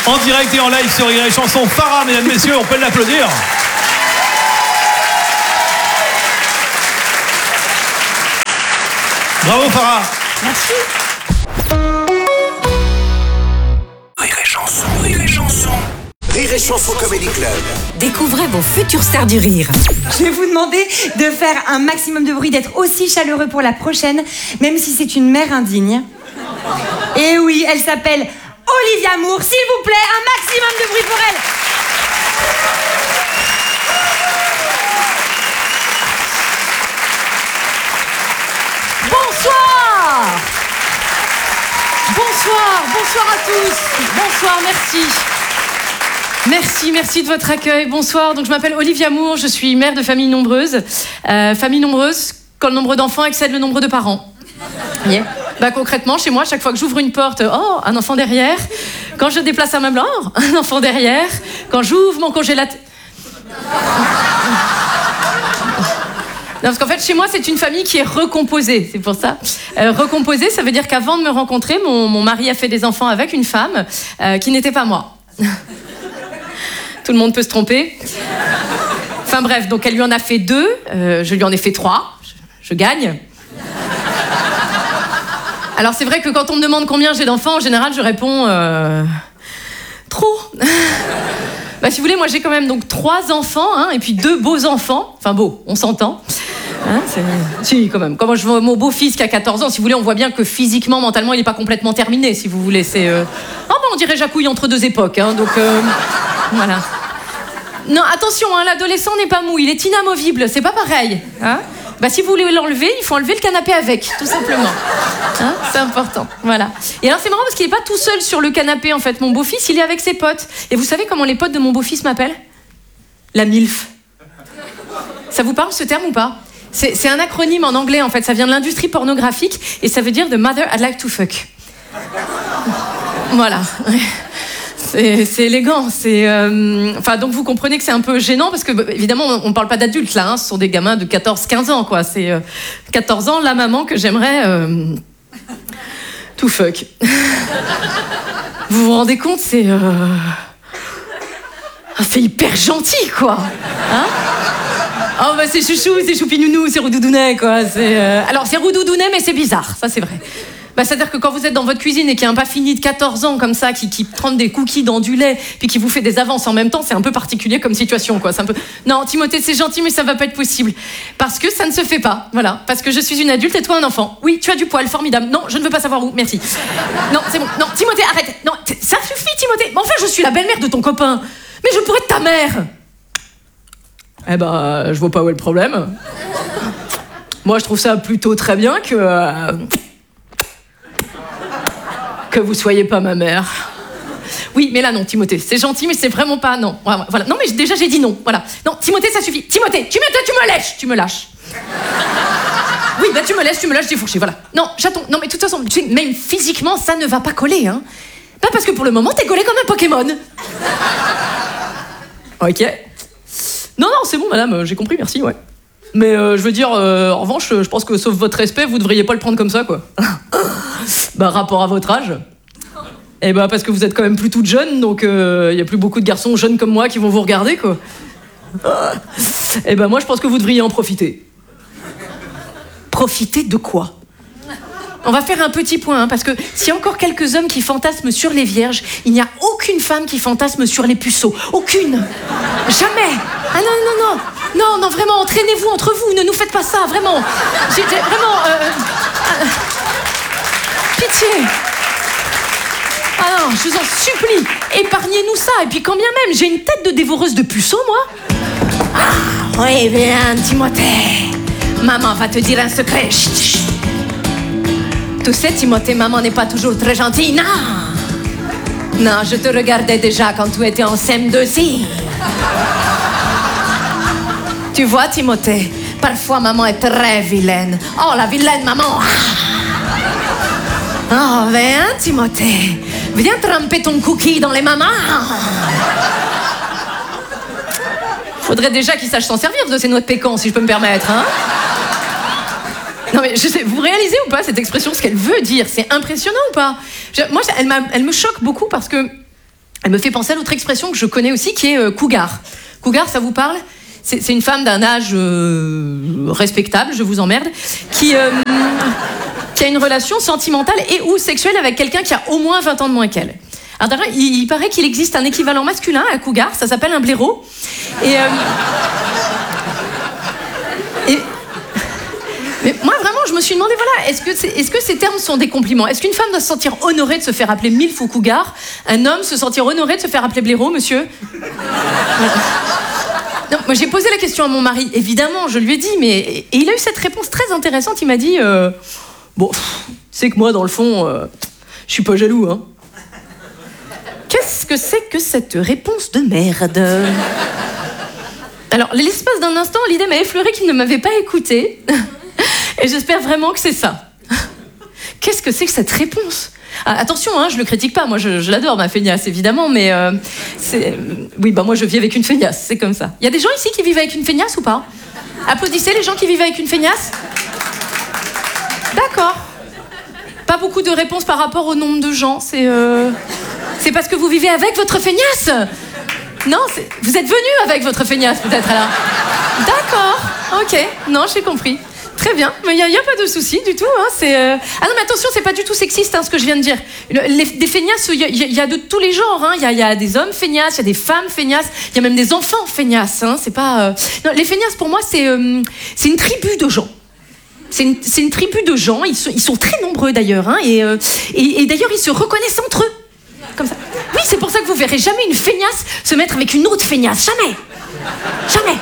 En direct et en live sur Rire et Chanson, Farah, mesdames, messieurs, on peut l'applaudir. Bravo Farah. Merci. Rire et Chanson, Rire et Chanson. Rire et Chanson Comedy Club. Découvrez vos futures stars du rire. Je vais vous demander de faire un maximum de bruit, d'être aussi chaleureux pour la prochaine, même si c'est une mère indigne. Et oui, elle s'appelle Olivia Moore. S'il vous plaît, un maximum de bruit pour elle. Bonsoir. Bonsoir à tous. Bonsoir, merci de votre accueil. Bonsoir, donc je m'appelle Olivia Moore, je suis mère de famille nombreuse. Famille nombreuse, quand le nombre d'enfants excède le nombre de parents. Yeah. Bah, concrètement, chez moi, chaque fois que j'ouvre une porte, oh, un enfant derrière. Quand je déplace un meuble, oh, un enfant derrière. Quand j'ouvre mon congélateur... Non, parce qu'en fait, chez moi, c'est une famille qui est recomposée, c'est pour ça. Recomposée, ça veut dire qu'avant de me rencontrer, mon mari a fait des enfants avec une femme qui n'était pas moi. Tout le monde peut se tromper. Enfin bref, donc elle lui en a fait 2, je lui en ai fait 3, je gagne. Alors c'est vrai que quand on me demande combien j'ai d'enfants, en général, je réponds... trop. Bah, si vous voulez, moi j'ai quand même donc 3 enfants, hein, et puis 2 beaux enfants. Enfin beaux, on s'entend. Hein, si, quand même. Quand moi je vois mon beau-fils qui a 14 ans, si vous voulez, on voit bien que physiquement, mentalement, il n'est pas complètement terminé, si vous voulez. C'est... Oh, bah, on dirait Jacouille entre 2 époques, hein, donc... voilà. Non, attention, hein, l'adolescent n'est pas mou, il est inamovible, c'est pas pareil. Hein, bah, si vous voulez l'enlever, il faut enlever le canapé avec, tout simplement. Hein, c'est important, voilà. Et alors c'est marrant parce qu'il n'est pas tout seul sur le canapé, en fait. Mon beau-fils, il est avec ses potes. Et vous savez comment les potes de mon beau-fils m'appellent ? La MILF. Ça vous parle, ce terme, ou pas ? C'est un acronyme en anglais, en fait. Ça vient de l'industrie pornographique et ça veut dire « The mother I'd like to fuck ». Voilà. C'est élégant, Enfin, donc vous comprenez que c'est un peu gênant parce que, évidemment, on ne parle pas d'adultes, là, hein, ce sont des gamins de 14-15 ans, quoi. C'est 14 ans, la maman que j'aimerais tout fuck. Vous vous rendez compte, c'est hyper gentil, quoi. Hein? Oh, bah c'est chouchou, c'est choupinounou, c'est roudoudounet, quoi. Alors, c'est roudoudounet, mais c'est bizarre, ça c'est vrai. Bah, c'est-à-dire que quand vous êtes dans votre cuisine et qu'il y a un pas fini de 14 ans comme ça, qui prend des cookies dans du lait, puis qui vous fait des avances en même temps, c'est un peu particulier comme situation, quoi. C'est un peu... Non, Timothée, c'est gentil, mais ça va pas être possible. Parce que ça ne se fait pas, voilà. Parce que je suis une adulte et toi un enfant. Oui, tu as du poil, formidable. Non, je ne veux pas savoir où, merci. Non, c'est bon. Non, Timothée, arrête. Non, ça suffit, Timothée. Mais enfin, je suis la belle-mère de ton copain. Mais je pourrais être ta mère. Eh ben, je vois pas où est le problème. Moi, je trouve ça plutôt très bien que vous soyez pas ma mère. Oui, mais là, non, Timothée, c'est gentil, mais c'est vraiment pas... Non, voilà. Non, mais déjà, j'ai dit non, voilà. Non, Timothée, ça suffit. Timothée, tu me lâches. Oui, bah, tu me laisses, j'ai fourché, voilà. Non, chaton, non, mais de toute façon, tu sais, même physiquement, ça ne va pas coller, hein. Pas parce que pour le moment, t'es collé comme un Pokémon. Ok. Non, c'est bon, madame, j'ai compris, merci, ouais. Mais je veux dire, en revanche, je pense que sauf votre respect, vous devriez pas le prendre comme ça, quoi. Bah, rapport à votre âge. Eh bah, parce que vous êtes quand même plus toute jeune, donc y a plus beaucoup de garçons jeunes comme moi qui vont vous regarder, quoi. Eh bah, moi, je pense que vous devriez en profiter. Profiter de quoi ? On va faire un petit point, hein, parce que s'il y a encore quelques hommes qui fantasment sur les vierges, il n'y a aucune femme qui fantasme sur les puceaux. Aucune. Jamais. Ah non, vraiment, entraînez-vous entre vous, ne nous faites pas ça, vraiment. Vraiment... pitié. Ah non, je vous en supplie, épargnez-nous ça. Et puis quand bien même, j'ai une tête de dévoreuse de puceaux, moi. Ah, oui, bien, Timothée. Maman va te dire un secret. Chut, chut. Tu sais, Timothée, maman n'est pas toujours très gentille, non. Non, je te regardais déjà quand tu étais en CM2, si. Tu vois, Timothée, parfois maman est très vilaine. Oh, la vilaine maman. Oh, viens, Timothée. Viens tremper ton cookie dans les mamans. Faudrait déjà qu'il sache s'en servir de ces noix de pécan, si je peux me permettre, hein. Non mais je sais, vous réalisez ou pas cette expression, ce qu'elle veut dire? C'est impressionnant ou pas? Moi, elle me choque beaucoup parce que Elle me fait penser à l'autre expression que je connais aussi, qui est cougar. Cougar, ça vous parle ? C'est une femme d'un âge respectable, je vous emmerde, qui a une relation sentimentale et ou sexuelle avec quelqu'un qui a au moins 20 ans de moins qu'elle. Alors d'ailleurs, il paraît qu'il existe un équivalent masculin à cougar, ça s'appelle un blaireau. Mais moi, vraiment, je me suis demandé, voilà, est-ce que ces termes sont des compliments ? Est-ce qu'une femme doit se sentir honorée de se faire appeler milf ou cougar ? Un homme se sentir honoré de se faire appeler blaireau, monsieur ? Voilà. Non, moi, j'ai posé la question à mon mari, évidemment, je lui ai dit, et il a eu cette réponse très intéressante. Il m'a dit, bon, c'est que moi, dans le fond, je suis pas jaloux, hein. Qu'est-ce que c'est que cette réponse de merde ? Alors, l'espace d'un instant, l'idée m'a effleuré qu'il ne m'avait pas écoutée. Et j'espère vraiment que c'est ça. Qu'est-ce que c'est que cette réponse ? Attention, hein, je le critique pas, moi je l'adore, ma feignasse, évidemment, mais oui, bah moi je vis avec une feignasse, c'est comme ça. Il y a des gens ici qui vivent avec une feignasse ou pas ? Applaudissez les gens qui vivent avec une feignasse. D'accord. Pas beaucoup de réponses par rapport au nombre de gens, c'est parce que vous vivez avec votre feignasse ? Non, vous êtes venu avec votre feignasse, peut-être, alors. D'accord, ok, non, j'ai compris. Très bien, mais il n'y a pas de souci du tout. Hein, Ah non, mais attention, c'est pas du tout sexiste, hein, ce que je viens de dire. Des feignasses, il y a de tous les genres. Il y a des hommes feignasses, il y a des femmes feignasses, il y a même des enfants feignasses. Hein, c'est pas... Non, les feignasses, pour moi, c'est une tribu de gens. C'est une tribu de gens, ils sont très nombreux d'ailleurs. Hein, et d'ailleurs, ils se reconnaissent entre eux. Comme ça. Oui, c'est pour ça que vous verrez jamais une feignasse se mettre avec une autre feignasse. Jamais. Jamais.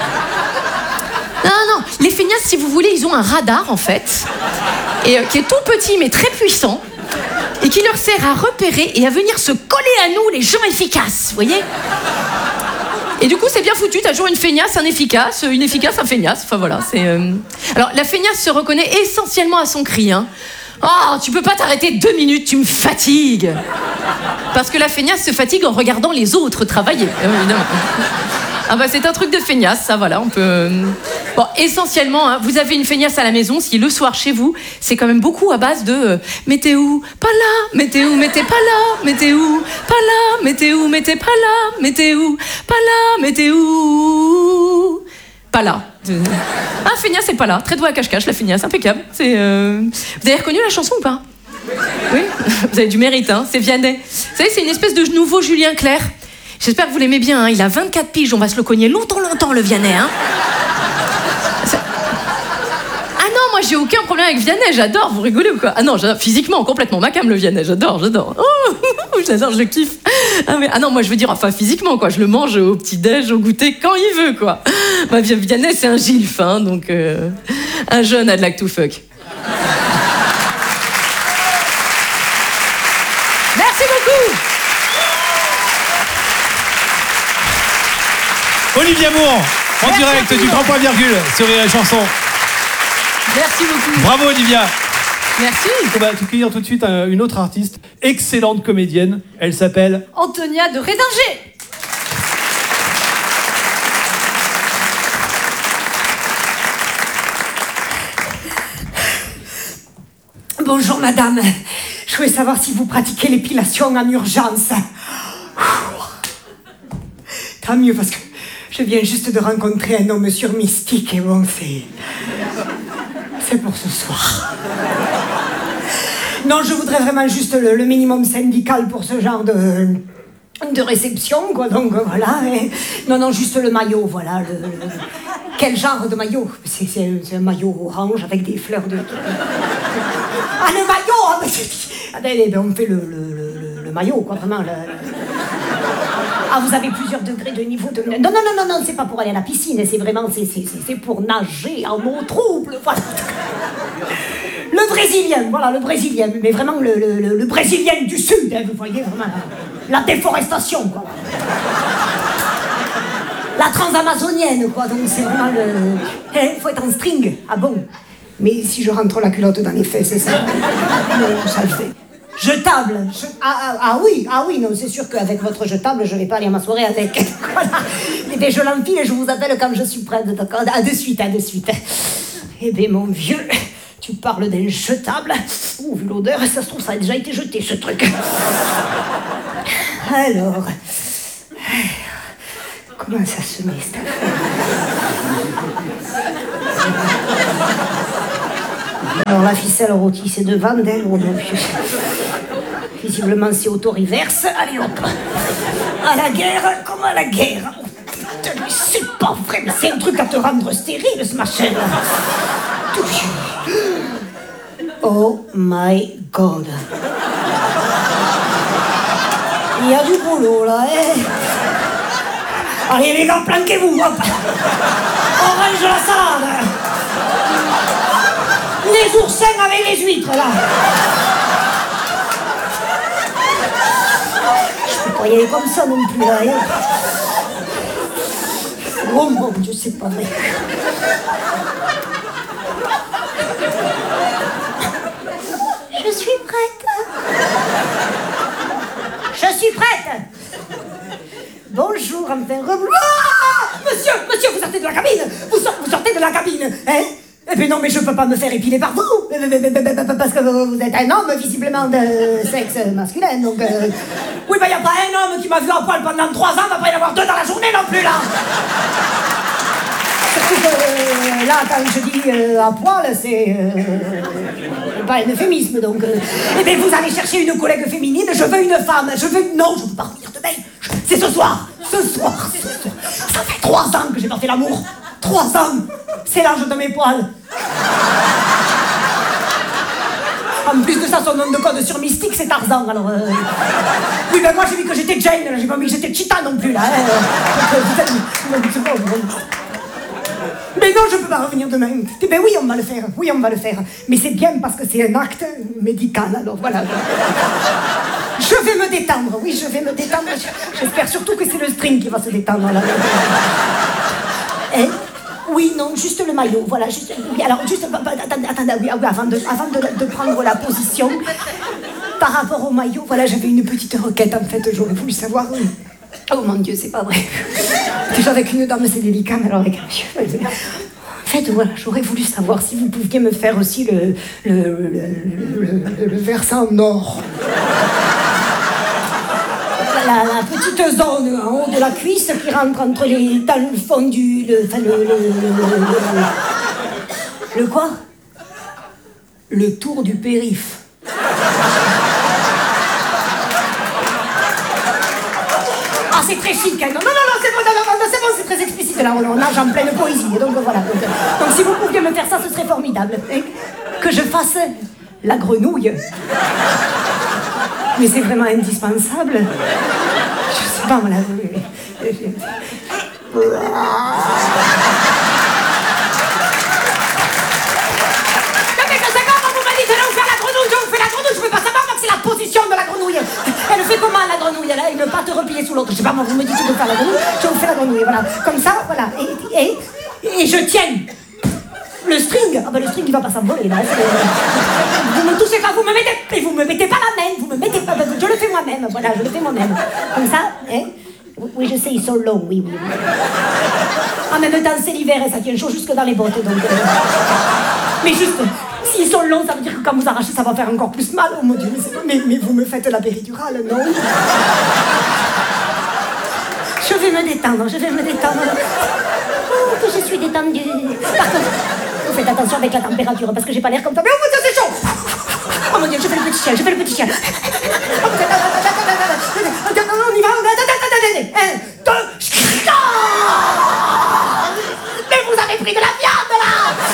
Non, les feignasses, si vous voulez, ils ont un radar, en fait, et qui est tout petit, mais très puissant, et qui leur sert à repérer et à venir se coller à nous, les gens efficaces, vous voyez ? Et du coup, c'est bien foutu, t'as toujours une feignasse, un efficace, une efficace, un feignace, enfin voilà, c'est... Alors, la feignasse se reconnaît essentiellement à son cri, hein. Oh, tu peux pas t'arrêter 2 minutes, tu me fatigues. Parce que la feignasse se fatigue en regardant les autres travailler, évidemment. Ah bah c'est un truc de feignasse, ça voilà, on peut... Bon, essentiellement, hein, vous avez une feignasse à la maison, si le soir chez vous, c'est quand même beaucoup à base de mais t'es où ? Pas là, mais t'es où ? Mais t'es pas là, mais t'es où ? Pas là, mais t'es où ? Mais t'es pas là, mais t'es où ? Pas là, mais t'es où ? Pas là. Ah, feignasse, c'est pas là. Très doué à cache-cache, la feignasse, impeccable. Vous avez reconnu la chanson ou pas ? Oui, vous avez du mérite, hein, c'est Vianney. Vous savez, c'est une espèce de nouveau Julien Clerc. J'espère que vous l'aimez bien, hein. Il a 24 piges, on va se le cogner longtemps, le Vianney. Hein. Ah non, moi j'ai aucun problème avec Vianney, j'adore, vous rigolez ou quoi ? Ah non, j'adore, physiquement, complètement ma cam le Vianney, j'adore. Oh, j'adore, je kiffe. Ah non, moi je veux dire, enfin physiquement, quoi, je le mange au petit-déj, au goûter, quand il veut, quoi. Bah, Vianney, c'est un gilf, hein, donc un jeune I'd like to fuck. Merci beaucoup. Olivia Moore, en direct du Grand Point Virgule sur Rire et Chanson. Merci beaucoup. Bravo Olivia. Merci. On va accueillir tout de suite une autre artiste, excellente comédienne. Elle s'appelle Antonia de Rédinger. Bonjour madame, je voulais savoir si vous pratiquez l'épilation en urgence. Tant mieux parce que je viens juste de rencontrer un homme sur Mystique et bon, c'est pour ce soir. Non, je voudrais vraiment juste le minimum syndical pour ce genre de réception, quoi, donc voilà. Et... Non, juste le maillot, voilà. Quel genre de maillot ? C'est un maillot orange avec des fleurs de... Ah, le maillot! On fait le maillot, quoi, vraiment. Ah, vous avez plusieurs degrés de niveau de... Non, c'est pas pour aller à la piscine, c'est vraiment... C'est pour nager en eau trouble, voilà. Le Brésilien, voilà, le Brésilien. Mais vraiment le Brésilien du Sud, hein, vous voyez, vraiment. La déforestation, quoi. La transamazonienne, quoi. Donc c'est vraiment le... Faut être en string. Ah bon? Mais si je rentre la culotte dans les fesses, c'est ça? Non, ça le fait. Jetable. Ah oui, non, c'est sûr qu'avec votre jetable, je vais pas aller à ma soirée avec. Voilà. Mais je l'enfile et je vous appelle quand je suis prête, d'accord? À de suite. Eh bien, mon vieux, tu parles d'un jetable. Ouh, vu l'odeur, ça se trouve, ça a déjà été jeté, ce truc. Alors... Comment ça se met, cette affaire? Alors, la ficelle rôtie, c'est devant d'elle. Oh non, visiblement, c'est auto-reverse. Allez, hop. À la guerre, comme à la guerre. Oh, putain, mais c'est pas vrai, mais c'est un truc à te rendre stérile, ce machin-là. Oh my God. Il y a du boulot, là, hein. Allez, les gars, planquez-vous, hop. On range la salade. Les oursins avec les huîtres, là. Je peux pas y aller comme ça non plus, là. Hein. Oh mon Dieu, c'est pas vrai. Je suis prête. Je suis prête. Bonjour, enfin, monsieur, vous sortez de la cabine. Vous sortez de la cabine, hein? Eh bien non, mais je peux pas me faire épiler par vous. Parce que vous êtes un homme, visiblement, de sexe masculin, donc... Oui, bah y a pas un homme qui m'a vu à poil pendant 3 ans, va pas y en avoir 2 dans la journée non plus, là. Surtout que, là, quand je dis à poil, c'est... pas un euphémisme, donc... Eh bien, vous allez chercher une collègue féminine, je veux une femme, Non, je peux pas revenir demain. C'est ce soir. Ça fait 3 ans que j'ai pas fait l'amour. 3 ans. C'est l'âge de mes poils. En plus de ça, son nom de code sur Mystique, c'est Tarzan, alors... Oui, ben moi, j'ai vu que j'étais Jane, j'ai pas mis que j'étais Cheetah non plus, là. Mais non, je peux pas revenir demain. Eh ben oui, on va le faire. Mais c'est bien parce que c'est un acte médical, alors voilà. Je vais me détendre, oui, je vais me détendre. J'espère surtout que c'est le string qui va se détendre, là. Oui, non, juste le maillot, voilà, juste... Oui, alors, juste... Attendez, oui, avant de prendre la position, par rapport au maillot, voilà, j'avais une petite requête, en fait, j'aurais voulu savoir... Oh mon Dieu, c'est pas vrai. Déjà, avec une dame, c'est délicat, mais alors avec un monsieur... En fait, voilà, j'aurais voulu savoir si vous pouviez me faire aussi le versant nord. La petite zone en haut de la cuisse qui rentre entre les... dans le fond du... Le quoi? Le tour du périph'. Ah, c'est très chic, hein. Non, c'est bon, c'est bon, c'est très explicite, là, on nage en pleine poésie, donc voilà. Donc si vous pouviez me faire ça, ce serait formidable. Hein. Que je fasse la grenouille. Mais c'est vraiment indispensable. Je sais pas, voilà. Non, mais je sais pas, quand vous m'avez dit de faire la grenouille, je vous fais la grenouille, je peux pas savoir, parce que c'est la position de la grenouille. Elle fait comment, la grenouille? Elle a une patte repliée sous l'autre. Je sais pas, moi, vous me dites de faire la grenouille, je vous fais la grenouille, voilà. Comme ça, voilà. Et je tiens. Le string, ah ben le string il va pas s'envoler là. Vous me touchez pas, vous me mettez pas la main, vous me mettez pas, je le fais moi-même, voilà, je le fais moi-même. Comme ça, hein? Oui, je sais, ils sont longs, oui. En même temps, c'est l'hiver et ça tient chaud jusque dans les bottes, donc... Mais juste, s'ils sont longs, ça veut dire que quand vous arrachez, ça va faire encore plus mal. Oh mon Dieu, mais vous me faites la péridurale, non? Je vais me détendre. Oh, que je suis détendue. Par contre, vous faites attention avec la température, parce que j'ai pas l'air comme ça. Mais oh mon Dieu, c'est chaud! Oh mon Dieu, je fais le petit chien. On y va, 1, 2... Mais vous avez pris de la viande, là!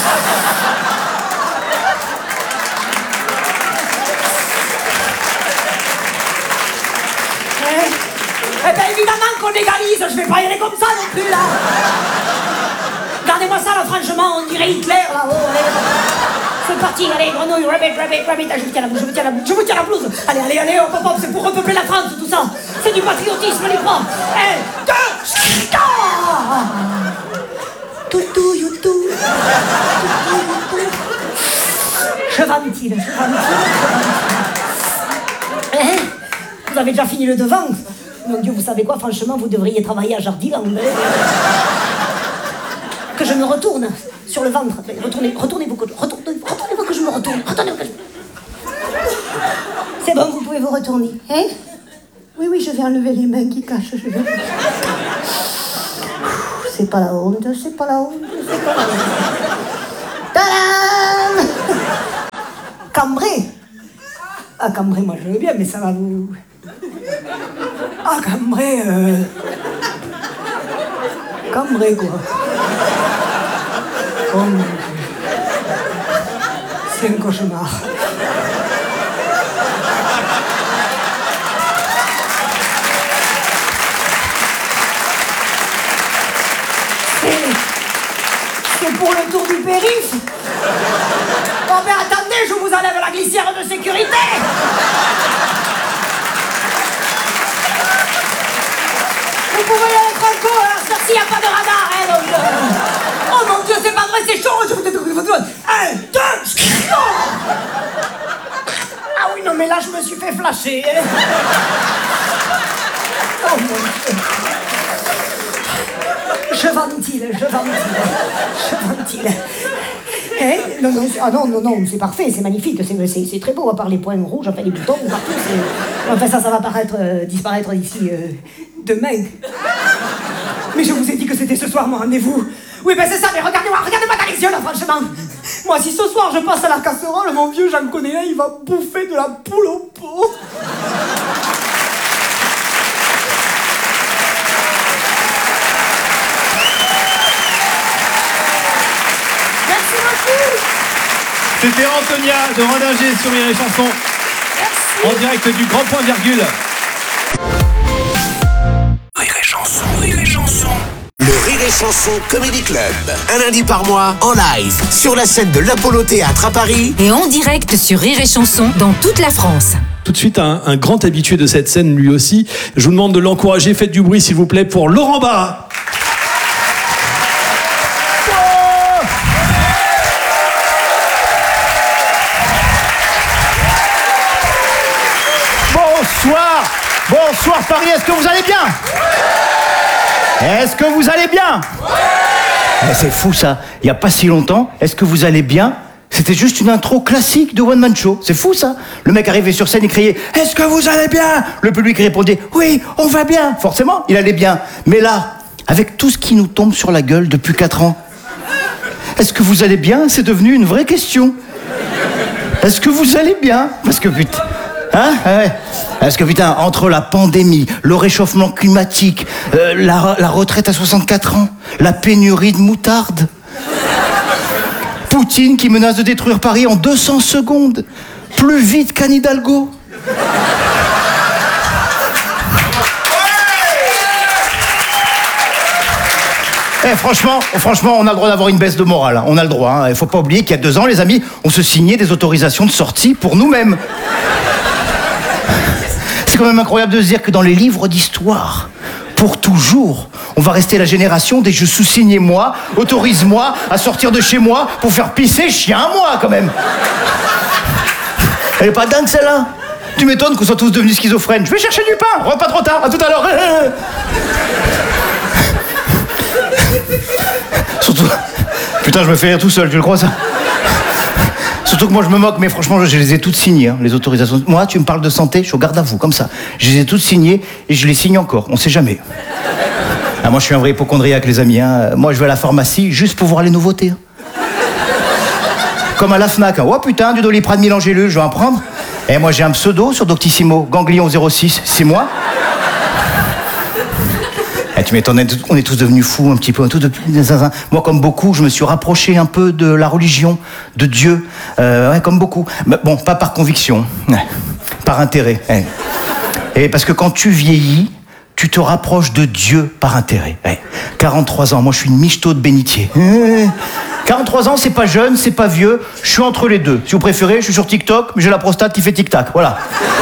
Eh bien, évidemment qu'on égalise, je vais pas y aller comme ça non plus, là. Regardez-moi ça, là, franchement, on dirait Hitler, là-haut. C'est parti, allez, grenouille, rabbit. Ah, je vous tiens la blouse. Allez, hop, c'est pour repeupler la France, tout ça. C'est du patriotisme, les grands. 1, 2, toutou, youtou. Je ventile. Vous avez déjà fini le devant? Mon Dieu, vous savez quoi, franchement, vous devriez travailler à Jardiland. Que je me retourne sur le ventre. Retournez-vous que je me retourne. C'est bon, vous pouvez vous retourner. Hein? Oui, je vais enlever les mains qui cachent. C'est pas la honte, c'est pas la honte, c'est pas la honte. Tadam! Cambrai. Ah, Cambrai, moi je veux bien, mais ça va vous... Ah, Cambrai, Cambrai, quoi. Oh, mon Dieu. C'est un cauchemar. C'est pour le tour du périph'. Oh, mais attendez, je vous enlève la glissière de sécurité. Vous pouvez y aller franco, hein, cette fois-ci, il n'y a pas de radar, hein, donc... Oh mon Dieu, c'est pas vrai, c'est chaud. 1, 2, ah oui, non, mais là, je me suis fait flasher, hein. Oh mon Dieu. Je ventile. Eh, non, c'est parfait, c'est magnifique, c'est très beau, à part les points rouges, enfin les boutons partout. Enfin, ça va disparaître d'ici demain. Mais je vous ai dit que c'était ce soir mon rendez-vous. Oui, ben c'est ça, mais regardez-moi dans les yeux, là, franchement. Moi, si ce soir je passe à la casserole, mon vieux, j'en connais un, il va bouffer de la poule au pot. C'était Antonia de Rendinger sur Rire et Chanson. Merci. En direct du Grand Point Virgule. Rire et Chanson, Rire et Chanson. Le Rire et Chanson Comedy Club. Un lundi par mois, en live, sur la scène de l'Apollo Théâtre à Paris. Et en direct sur Rire et Chanson dans toute la France. Tout de suite, un grand habitué de cette scène, lui aussi. Je vous demande de l'encourager. Faites du bruit, s'il vous plaît, pour Laurent Barra. Bonsoir Paris, est-ce que vous allez bien? Est-ce que vous allez bien? C'est fou ça, il n'y a pas si longtemps, est-ce que vous allez bien? C'était juste une intro classique de One Man Show, c'est fou ça. Le mec arrivait sur scène et criait « Est-ce que vous allez bien ?» Le public répondait « Oui, on va bien !» Forcément, il allait bien. Mais là, avec tout ce qui nous tombe sur la gueule depuis 4 ans, est-ce que vous allez bien? C'est devenu une vraie question. Est-ce que vous allez bien? Parce que putain... Hein? Ouais. Parce que putain, entre la pandémie, le réchauffement climatique, la retraite à 64 ans, la pénurie de moutarde, Poutine qui menace de détruire Paris en 200 secondes, plus vite qu'Anne Hidalgo. Franchement, on a le droit d'avoir une baisse de morale. Hein. On a le droit. Hein. Il faut pas oublier qu'il y a 2 ans, les amis, on se signait des autorisations de sortie pour nous-mêmes. C'est quand même incroyable de se dire que dans les livres d'histoire, pour toujours, on va rester la génération des « je sous-signe moi, autorise-moi à sortir de chez moi pour faire pisser chien à moi » quand même. Elle est pas dingue celle-là? Tu m'étonnes qu'on soit tous devenus schizophrènes. Je vais chercher du pain, repas trop tard, à tout à l'heure. Surtout... Putain, je me fais rire tout seul, tu le crois ça? Surtout que moi je me moque, mais franchement je les ai toutes signées, hein, les autorisations. Moi, tu me parles de santé, je suis au garde à vous, comme ça. Je les ai toutes signées et je les signe encore, on sait jamais. Ah, moi je suis un vrai hypocondriaque, les amis. Hein. Moi je vais à la pharmacie juste pour voir les nouveautés. Hein. Comme à la Fnac. Hein. Oh putain, du Doliprane mélangez-le, je vais en prendre. Et moi j'ai un pseudo sur Doctissimo, Ganglion 06, c'est moi. Tu m'étonnes, on est tous devenus fous un petit peu. Moi, comme beaucoup, je me suis rapproché un peu de la religion, de Dieu. Ouais, comme beaucoup. Mais bon, pas par conviction, par intérêt. Ouais. Et parce que quand tu vieillis, tu te rapproches de Dieu par intérêt. Ouais. 43 ans, moi je suis une michto de bénitier. 43 ans, c'est pas jeune, c'est pas vieux. Je suis entre les deux. Si vous préférez, je suis sur TikTok, mais j'ai la prostate qui fait tic-tac. Voilà.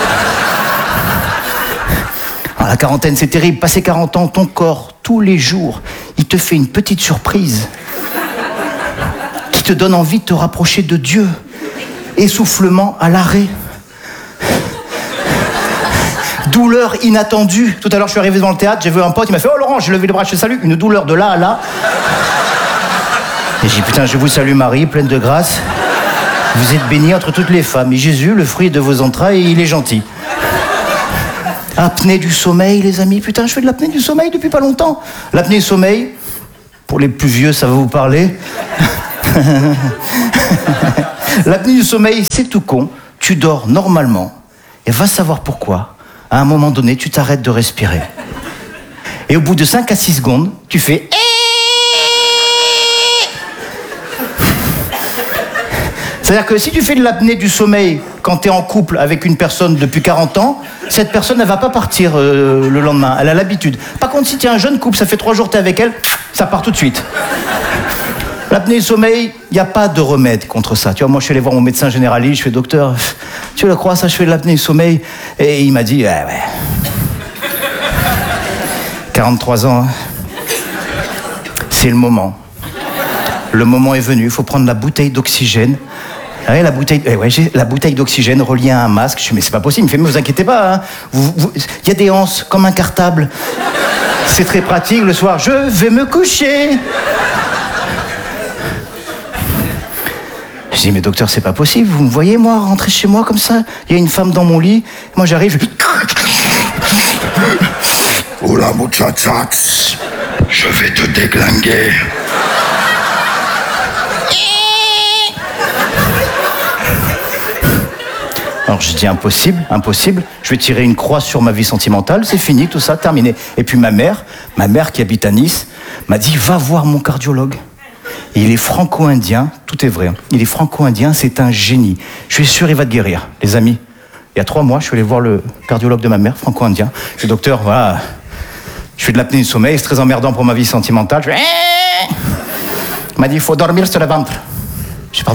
La quarantaine, c'est terrible. Passé 40 ans, ton corps, tous les jours, il te fait une petite surprise qui te donne envie de te rapprocher de Dieu. Essoufflement à l'arrêt. Douleur inattendue. Tout à l'heure, je suis arrivé devant le théâtre, j'ai vu un pote, il m'a fait « Oh Laurent, j'ai levé les bras, je te salue. » Une douleur de là à là. Et j'ai dit « Putain, je vous salue Marie, pleine de grâce. Vous êtes bénie entre toutes les femmes. Et Jésus, le fruit de vos entrailles, il est gentil. » Ah, L'apnée du sommeil, les amis. Putain, je fais de l'apnée du sommeil depuis pas longtemps. L'apnée du sommeil, pour les plus vieux, ça va vous parler. L'apnée du sommeil, c'est tout con. Tu dors normalement. Et va savoir pourquoi. À un moment donné, tu t'arrêtes de respirer. Et au bout de 5 à 6 secondes, tu fais... C'est-à-dire que si tu fais de l'apnée du sommeil quand tu es en couple avec une personne depuis 40 ans, cette personne, elle va pas partir le lendemain. Elle a l'habitude. Par contre, si tu es un jeune couple, ça fait 3 jours que tu es avec elle, ça part tout de suite. L'apnée du sommeil, il n'y a pas de remède contre ça. Tu vois, moi, je suis allé voir mon médecin généraliste, je fais docteur, tu le crois, ça, je fais de l'apnée du sommeil. Et il m'a dit, ouais. 43 ans, hein. C'est le moment. Le moment est venu, il faut prendre la bouteille d'oxygène. Ouais, j'ai la bouteille d'oxygène reliée à un masque. Je dis, mais c'est pas possible. Il me fait, mais vous inquiétez pas, hein. Y a des anses comme un cartable. C'est très pratique le soir. Je vais me coucher. Je dis, mais docteur, c'est pas possible. Vous me voyez, moi, rentrer chez moi comme ça. Il y a une femme dans mon lit. Moi, j'arrive. Hola, muchachas. Je vais te déglinguer. Alors je dis impossible. Je vais tirer une croix sur ma vie sentimentale, c'est fini, tout ça, terminé. Et puis ma mère qui habite à Nice, m'a dit, va voir mon cardiologue. Et il est franco-indien, tout est vrai. Il est franco-indien, c'est un génie. Je suis sûr, il va te guérir. Les amis, il y a 3 mois, je suis allé voir le cardiologue de ma mère, franco-indien. Je dis, docteur, voilà, je fais de l'apnée du sommeil, c'est très emmerdant pour ma vie sentimentale. Il m'a dit, il faut dormir sur le ventre. Je dis, pardon ?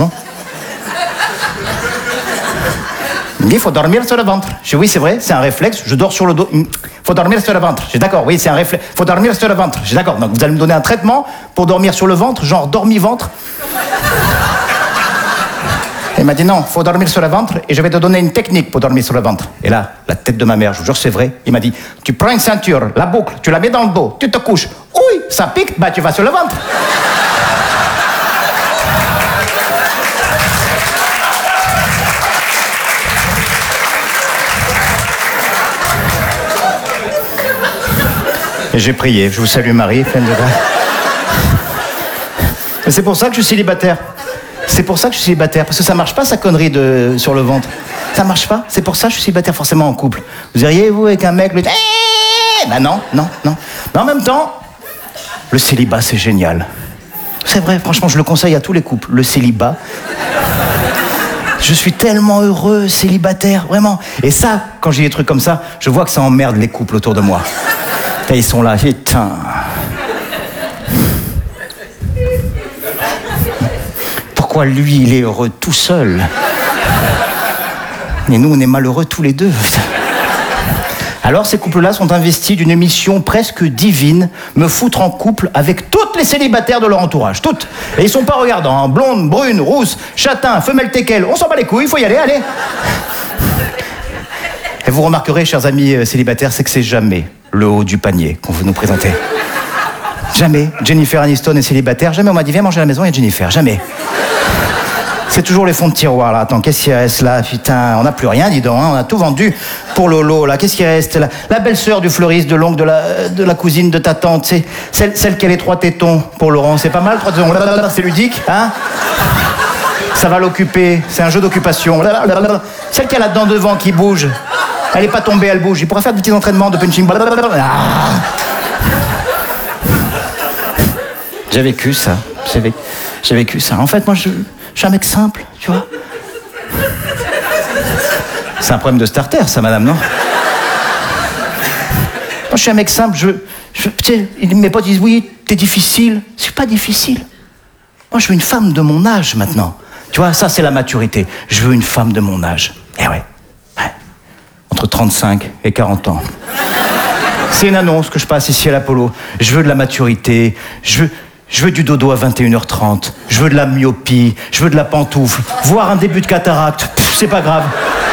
Il me dit, il faut dormir sur le ventre. Je dis, oui, c'est vrai, c'est un réflexe, je dors sur le dos. Il faut dormir sur le ventre. Je dis, d'accord, oui, c'est un réflexe. Il faut dormir sur le ventre. Je dis, d'accord, donc vous allez me donner un traitement pour dormir sur le ventre, genre dormi-ventre. Il m'a dit, non, il faut dormir sur le ventre et je vais te donner une technique pour dormir sur le ventre. Et là, la tête de ma mère, je vous jure, c'est vrai, il m'a dit, tu prends une ceinture, la boucle, tu la mets dans le dos, tu te couches. Oui, ça pique, bah tu vas sur le ventre. Et j'ai prié, je vous salue Marie, pleine de grâce. C'est pour ça que je suis célibataire. C'est pour ça que je suis célibataire, parce que ça marche pas sa connerie sur le ventre. Ça marche pas, c'est pour ça que je suis célibataire forcément en couple. Vous iriez, vous, avec un mec, bah non. Mais en même temps, le célibat, c'est génial. C'est vrai, franchement, je le conseille à tous les couples, le célibat. Je suis tellement heureux, célibataire, vraiment. Et ça, quand j'ai des trucs comme ça, je vois que ça emmerde les couples autour de moi. Et ils sont là, putain. Pourquoi lui, il est heureux tout seul? Et nous, on est malheureux tous les deux. Alors, ces couples-là sont investis d'une mission presque divine, me foutre en couple avec toutes les célibataires de leur entourage, toutes. Et ils sont pas regardants, hein. Blondes, brunes, rousses, châtains, femelles teckel, on s'en bat les couilles, il faut y aller, allez. Et vous remarquerez, chers amis célibataires, c'est que c'est jamais le haut du panier qu'on veut nous présenter. Jamais. Jennifer Aniston est célibataire. Jamais on m'a dit, viens manger à la maison, il y a Jennifer. Jamais. C'est toujours les fonds de tiroir, là. Attends, qu'est-ce qui reste, là? Putain, on n'a plus rien, dis donc, hein. On a tout vendu pour Lolo, là. Qu'est-ce qui reste, là? La belle-sœur du fleuriste, de l'oncle, de la cousine de ta tante, c'est celle qui a les 3 tétons pour Laurent. C'est pas mal, 3 tétons. C'est ludique, hein? Ça va l'occuper. C'est un jeu d'occupation. Celle qui a la dent devant qui bouge. Elle est pas tombée, elle bouge. Il pourra faire des petits entraînements de punching. J'ai vécu ça. J'ai vécu ça. En fait, moi, je suis un mec simple, tu vois. C'est un problème de starter, ça, madame, non? Moi, je suis un mec simple. Tu sais, mes potes disent, oui, t'es difficile. C'est pas difficile. Moi, je veux une femme de mon âge, maintenant. Tu vois, ça, c'est la maturité. Je veux une femme de mon âge. Eh ouais. Entre 35 et 40 ans. C'est une annonce que je passe ici à l'Apollo. Je veux de la maturité, je veux du dodo à 21h30, je veux de la myopie, je veux de la pantoufle, voire un début de cataracte. C'est pas grave.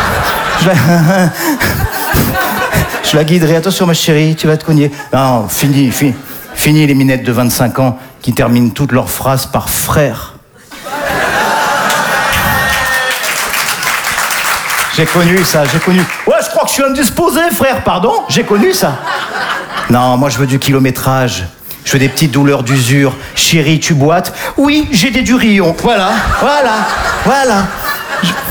Je la guiderai. Attention ma chérie, tu vas te cogner. Non, fini les minettes de 25 ans qui terminent toutes leurs phrases par frère. J'ai connu ça, j'ai connu. Ouais, je crois que je suis indisposé, frère, pardon. J'ai connu ça. Non, moi je veux du kilométrage. Je veux des petites douleurs d'usure. Chérie, tu boites? Oui, j'ai des durillons. Voilà.